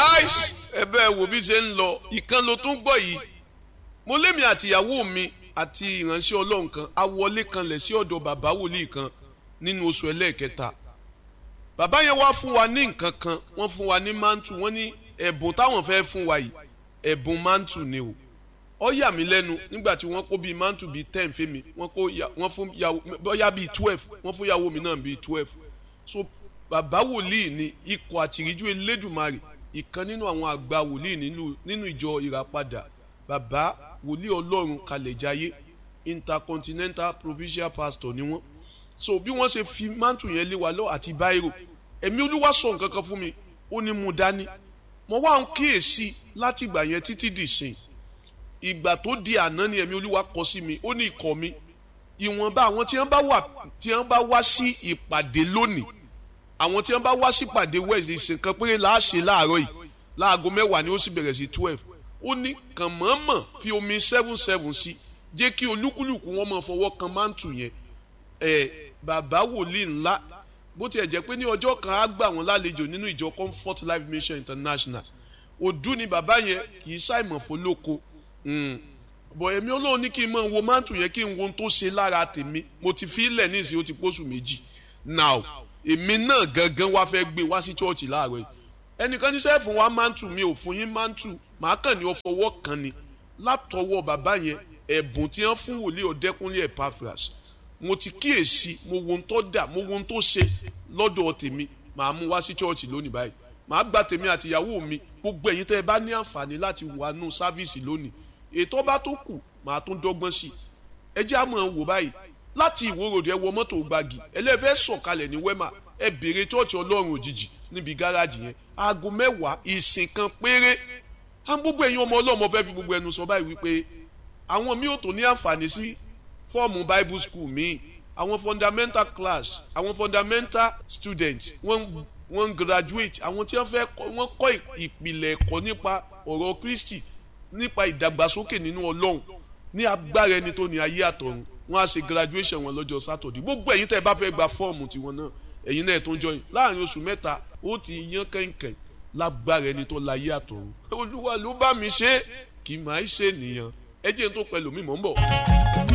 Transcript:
nice ẹbẹ wo bí ṣe ń lọ ìkan ló tún gbọ́ yìí mo lémi àtìyàwó mi àti ìránṣẹ́ Ọlọ́run kan a wọlé kanlẹ̀ sí ọ̀dọ̀ bàbá wòlíì kan nínú oṣù ẹlẹ́ẹ̀kẹta bàbá yẹn wá fún wa ní nǹkan kan wọ́n fún wa ní mantu wọ́n ní ẹ̀bùn táwọn fẹ́ fún wa yìí ẹ̀bùn mantu ni o ó yà mí lẹ́nu nígbà tí wọ́n kó bíi mantu bíi 10 fẹ́mi wọ́n fún bóyá bíi 12 wọ́n fún ìyàwó mi náà bíi 12 so bàbá wòlíì ni ikọ̀ àtìríjú Elédùmarè ìkan nínú àwọn àgbà wòlíì nínú ìjọ ìràpadà bàbá wòlíì Ọlọ́run Kalẹ̀jayé intercontinental provincial pastor ni wọ́n so bí wọ́n ṣe fi mantu yẹn lé wa lọ àti báírò ẹ̀mí Olúwa sọ nǹkan kan fún mi ó ní mú dání mo wá ń kíyèsí láti ìgbà yẹn títí dìsìn ìgbà tó di àná ni ẹ̀mí Olúwa kọ sí mi ó ní ikọ̀ mi ìwọ̀nba àwọn tí wọ́n bá wá sí ìpàdé lónìí àwọn tí wọ́n bá wá sí ìpàdé wẹẹsì ìsìnkan péré láàṣẹ láàárọ̀ yìí láago 10 ni ó sì bẹ̀rẹ̀ sí 12 ó ní kàn mọ̀ọ́mọ̀ fi omi 7 sí jẹ́ kí olúkúlùkù wọn máa fọwọ́ kan mántù yẹn bàbá wòlíì ńlá bó tiẹ̀ jẹ́ pé ní ọjọ́ kan á gbà wọ́n lálejò nínú ìjọ Comfort Life Mission International òdú ni bàbá yẹn kì í ṣàìmọ̀ fọlọ́kọ bọ̀ ẹ̀mí Ọlọ́run ní kí n máa wo mántù yẹn kí n wo ohun tó ṣe lára tèmi mo ti fi ilẹ̀ nísìnyí ó ti pósù 2 now èmi náà gangan wá fẹ́ gbé wá sí chọ́ọ̀chì láàárọ̀ yìí ẹnìkan ní sẹ́ẹ̀fù wa mántù mi ò fún yín mántù màá kàn ní ọfọwọ́ kan ni látọwọ́ bàbá yẹn ẹ̀bùn tí wọ́n fún wòlíì Ọ̀dẹ́kúnlé Epaphras mo ti kíyèsí mo wo ohun tó dà mo wo ohun tó ṣe lọ́dọ̀ tèmi màá mú wá sí chọ́ọ̀chì lónìí báyìí màá gba tèmi àti ìyàwó mi gbogbo ẹ̀yin tẹ́ ẹ bá ní àǹfààní láti wà nù sáfíìsì lónìí ètò bá tó kù màá tún dọ́gbọ́n sí i ẹ jẹ́ àmọ́ wò báyìí láti ìwòròdì ẹ wọ mọ́tò gbági ẹlẹ́fẹ́ sọ̀kalẹ̀ ní wẹ́mà ẹ bèrè chọ́ọ̀chì Ọlọ́run òjijì níbi gáràjì yẹn aago 10 ìsìn kan péré gbogbo ẹ̀yin ọmọ Ọlọ́run fẹ́ fi gbogbo ẹnu sọ báyìí wípé àwọn mi ò tó ní àǹfààní sí fọ́ọ̀mù Bible school mi àwọn fundamental class àwọn fundamental students wọ́n graduate àwọn tí wọ́n kọ́ ìpìlẹ̀ ẹ̀kọ́ nípa ọ̀rọ̀ Kristi nípa ìdàgbàsókè nínú Ọlọ́run ní agbára ẹni tó ní ayé àtọ̀run wọ́n á ṣe graduation wọn lọ́jọ́ Saturday gbogbo ẹ̀yin tẹ́ ẹ bá fẹ́ gba fọ́ọ̀mù tiwọn náà ẹ̀yin náà tó ń join láàrin oṣù 3 ó ti yan kẹ̀kẹ́ lágbára ẹni tó láyé àtọ̀run Olúwa ló bá mi ṣe kì í máa ṣe nìyẹn ẹ jẹ́ n tó pẹ̀lú mi mò ń bọ̀.